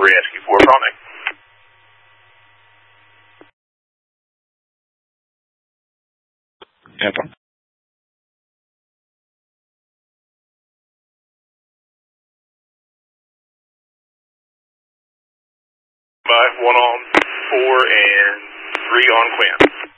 Rescue 4, call me. Anthem. 5, 1 on 4 and 3 on Quinn.